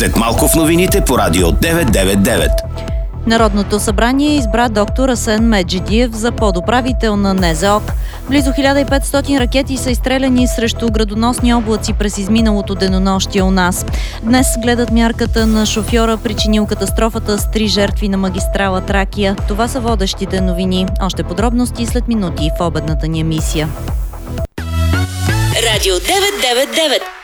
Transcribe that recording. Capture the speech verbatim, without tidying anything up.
След малко в новините по Радио деветстотин деветдесет и девет. Народното събрание избра доктор Асен Меджидиев за подуправител на Н З О К. Близо хиляда и петстотин ракети са изстреляни срещу градоносни облаци през изминалото денонощие у нас. Днес гледат мярката на шофьора, причинил катастрофата с три жертви на магистрала Тракия. Това са водещите новини. Още подробности след минути в обедната ни емисия. Радио деветстотин деветдесет и девет.